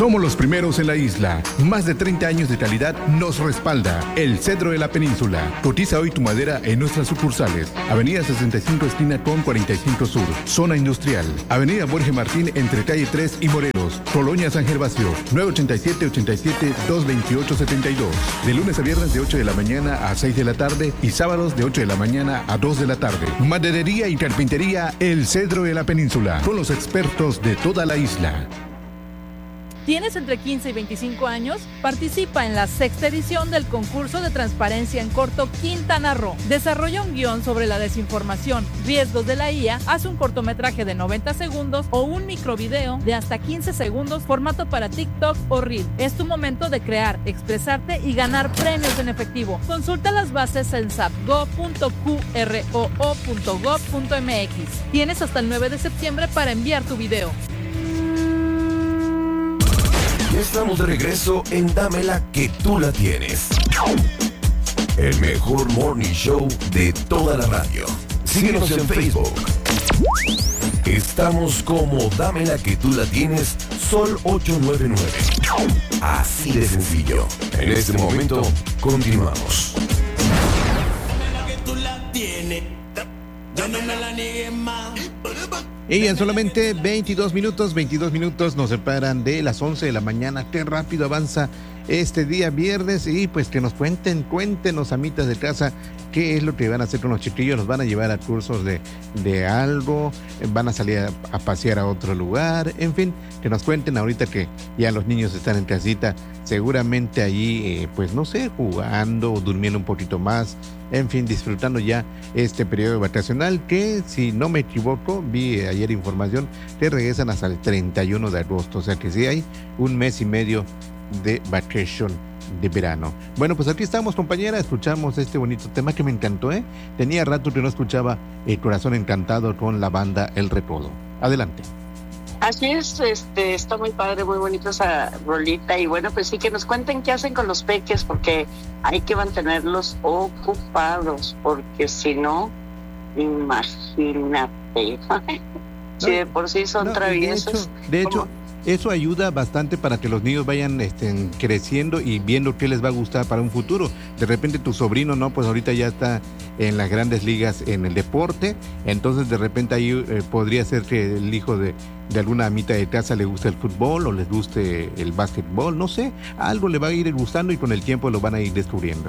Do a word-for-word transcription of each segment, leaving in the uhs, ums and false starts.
Somos los primeros en la isla. Más de treinta años de calidad nos respalda. El Cedro de la Península. Cotiza hoy tu madera en nuestras sucursales. Avenida sesenta y cinco esquina con cuarenta y cinco Sur. Zona Industrial. Avenida Borges Martín entre calle tres y Morelos. Colonia San Gervasio. nueve ochenta y siete, ochenta y siete, doscientos veintiocho, setenta y dos. De lunes a viernes de ocho de la mañana a seis de la tarde y sábados de ocho de la mañana a dos de la tarde. Maderería y carpintería El Cedro de la Península. Con los expertos de toda la isla. ¿Tienes entre quince y veinticinco años? Participa en la sexta edición del concurso de transparencia en corto Quintana Roo. Desarrolla un guión sobre la desinformación, riesgos de la I A, haz un cortometraje de noventa segundos o un microvideo de hasta quince segundos, formato para TikTok o Reel. Es tu momento de crear, expresarte y ganar premios en efectivo. Consulta las bases en sapgo punto q r o o punto gov punto m x. Tienes hasta el nueve de septiembre para enviar tu video. Estamos de regreso en Dámela que tú la tienes. El mejor morning show de toda la radio. Síguenos en Facebook. Estamos como Dámela que tú la tienes, Sol ochocientos noventa y nueve. Así de sencillo. En este momento, continuamos. Dámela que tú la tienes. Yo no me la niegué más. Y en solamente veintidós minutos, veintidós minutos nos separan de las once de la mañana. Qué rápido avanza este día viernes. Y pues que nos cuenten, cuéntenos, amitas de casa, qué es lo que van a hacer con los chiquillos. Los van a llevar a cursos de, de algo, van a salir a, a pasear a otro lugar. En fin, que nos cuenten ahorita que ya los niños están en casita. Seguramente allí, eh, pues no sé, jugando o durmiendo un poquito más. En fin, disfrutando ya este periodo vacacional que, si no me equivoco, vi ayer información que regresan hasta el treinta y uno de agosto. O sea que sí hay un mes y medio de vacation de verano. Bueno, pues aquí estamos, compañera. Escuchamos este bonito tema que me encantó, ¿eh? Tenía rato que no escuchaba El Corazón Encantado con la banda El Recodo. Adelante. Así es, este, está muy padre, muy bonita esa rolita. Y bueno, pues sí, que nos cuenten qué hacen con los peques, porque hay que mantenerlos ocupados, porque si no, imagínate. Si de por sí son no, traviesos. De hecho, de hecho eso ayuda bastante para que los niños vayan este, creciendo y viendo qué les va a gustar para un futuro. De repente tu sobrino, no, pues ahorita ya está en las grandes ligas en el deporte, entonces de repente ahí eh, podría ser que el hijo de, de alguna amita de casa le guste el fútbol o les guste el básquetbol, no sé, algo le va a ir gustando y con el tiempo lo van a ir descubriendo.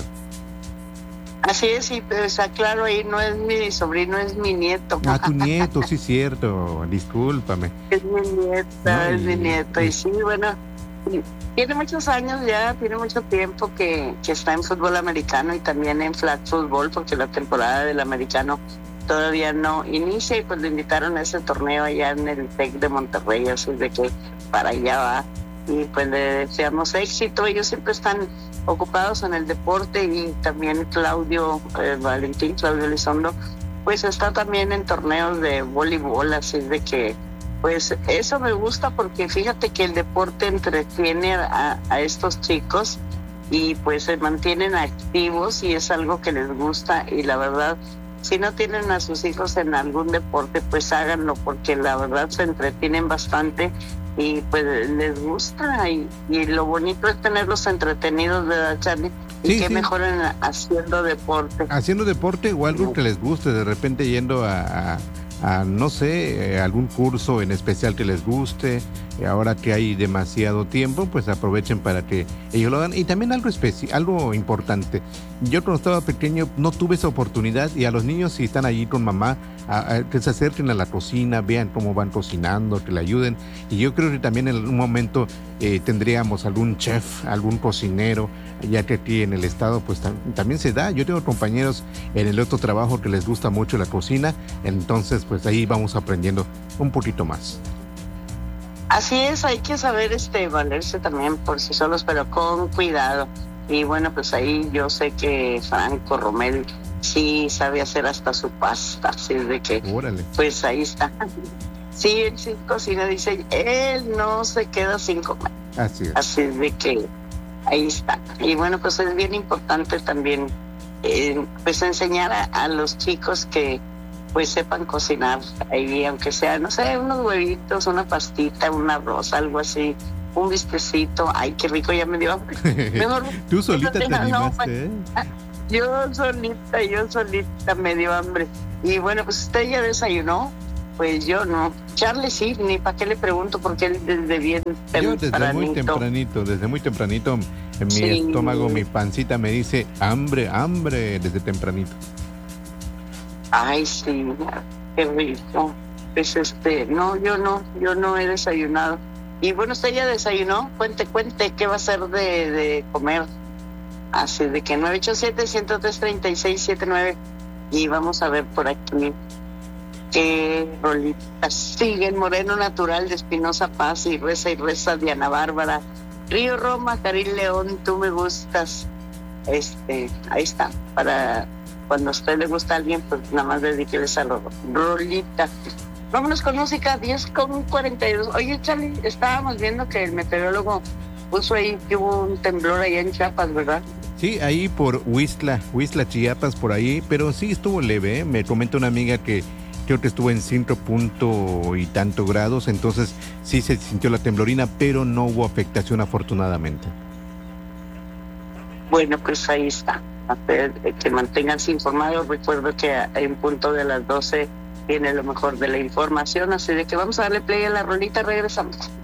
Así es, y pues aclaro ahí, no es mi sobrino, es mi nieto. Ah, tu nieto, sí, cierto, discúlpame. Es mi nieta, no, es y, mi nieto, y, y sí, bueno, tiene muchos años ya, tiene mucho tiempo que, que está en fútbol americano y también en flag fútbol, porque la temporada del americano todavía no inicia, y pues lo invitaron a ese torneo allá en el TEC de Monterrey, así de que para allá va. Y pues le deseamos éxito. Ellos siempre están ocupados en el deporte, y también Claudio eh, Valentín, Claudio Elizondo, pues está también en torneos de voleibol, así de que pues eso me gusta, porque fíjate que el deporte entretiene a, a estos chicos y pues se mantienen activos, y es algo que les gusta. Y la verdad, si no tienen a sus hijos en algún deporte, pues háganlo, porque la verdad se entretienen bastante y pues les gusta, y, y lo bonito es tenerlos entretenidos, ¿verdad, Charlie? Y sí, que sí. mejoren haciendo deporte. Haciendo deporte o algo que les guste, de repente yendo a, a, a no sé, algún curso en especial que les guste. Ahora que hay demasiado tiempo, pues aprovechen para que ellos lo hagan. Y también algo especial, algo importante. Yo cuando estaba pequeño no tuve esa oportunidad, y a los niños, si están allí con mamá, a, a, que se acerquen a la cocina, vean cómo van cocinando, que le ayuden. Y yo creo que también en un momento eh, tendríamos algún chef, algún cocinero, ya que aquí en el estado pues tam- también se da. Yo tengo compañeros en el otro trabajo que les gusta mucho la cocina, entonces pues ahí vamos aprendiendo un poquito más. Así es, hay que saber este valerse también por sí solos, pero con cuidado. Y bueno, pues ahí yo sé que Franco Romel sí sabe hacer hasta su pasta, así de que Órale. Pues ahí está. Sí, él sí cocina, dice, él no se queda sin comer. Así es. Así de que ahí está. Y bueno, pues es bien importante también eh, pues enseñar a, a los chicos que pues sepan cocinar ahí, aunque sea, no sé, unos huevitos, una pastita, un arroz, algo así, un bistecito. Ay, qué rico, ya me dio hambre. Mejor, Tú solita te no, animaste, ¿eh? Yo solita, yo solita me dio hambre. Y bueno, pues usted ya desayunó. Pues yo no. Charlie sí, ni para qué le pregunto, porque él desde bien Yo desde muy tempranito, desde muy tempranito, en mi Sí. estómago, mi pancita me dice hambre, hambre, desde tempranito. Ay, sí, qué rico. Pues este, no, yo no, yo no he desayunado. Y bueno, usted ya desayunó, cuente, cuente, ¿qué va a hacer de, de comer? Así de que nueve ocho siete, uno cero tres, tres seis siete nueve. Y vamos a ver por aquí qué rolitas siguen. Moreno Natural de Espinosa Paz y Reza y Reza de Ana Bárbara. Río Roma, Caril León, Tú me gustas. Este, ahí está, para cuando a usted le gusta a alguien, pues nada más dedíquele esa ro- rolita. Vámonos con música, diez con cuarenta y dos. Oye, Charlie, estábamos viendo que el meteorólogo puso ahí que hubo un temblor allá en Chiapas, ¿verdad? Sí, ahí por Huistla, Huistla, Chiapas, por ahí, pero sí estuvo leve, ¿eh? Me comenta una amiga que creo que estuvo en cinco punto y tanto grados, entonces sí se sintió la temblorina, pero no hubo afectación afortunadamente. Bueno, pues ahí está. A ver, eh, que manténganse informados. Recuerdo que a- en punto de las doce viene lo mejor de la información, así de que vamos a darle play a la rolita, regresamos.